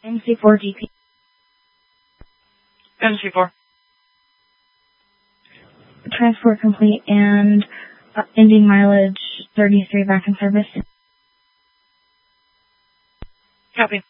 MC4 DP. MC4. Transport complete and ending mileage 33 back in service. Copy.